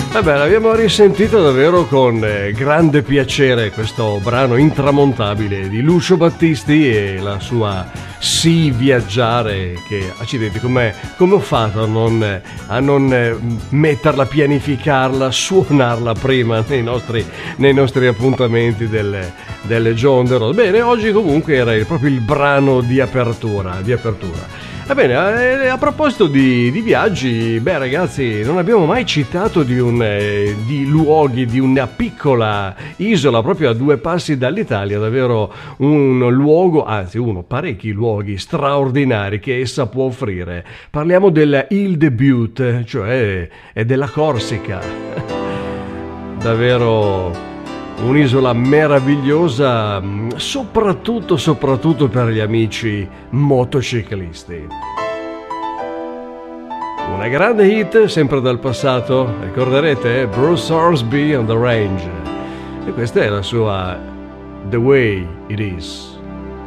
Vabbè, l'abbiamo risentito davvero con grande piacere questo brano intramontabile di Lucio Battisti e la sua Sì viaggiare, che accidenti, come ho fatto a non metterla, pianificarla, suonarla prima nei nostri appuntamenti delle John the Road. Bene, oggi comunque era proprio il brano di apertura. Va bene, a proposito di viaggi, beh ragazzi, non abbiamo mai citato di luoghi, di una piccola isola proprio a 2 passi dall'Italia, davvero un luogo, anzi parecchi luoghi straordinari che essa può offrire. Parliamo della Île de Bute, cioè è della Corsica. Davvero un'isola meravigliosa, soprattutto per gli amici motociclisti. Una grande hit, sempre dal passato, ricorderete? Bruce Hornsby on the Range. E questa è la sua The Way It Is.